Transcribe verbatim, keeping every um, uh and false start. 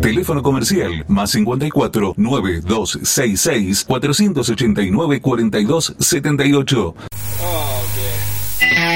Teléfono comercial más cincuenta y cuatro, nueve dos seis seis, cuatrocientos ochenta y nueve, cuarenta y dos setenta y ocho.